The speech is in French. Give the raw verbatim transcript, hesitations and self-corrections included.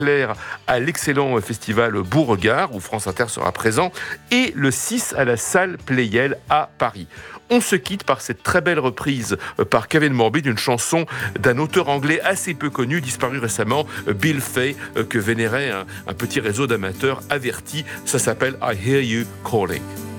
Claire à l'excellent festival Beauregard où France Inter sera présent et le six à la salle Pleyel à Paris. On se quitte par cette très belle reprise par Kevin Morby d'une chanson d'un auteur anglais assez peu connu, disparu récemment, Bill Fay, que vénérait un, un petit réseau d'amateurs avertis. Ça s'appelle I Hear You Calling.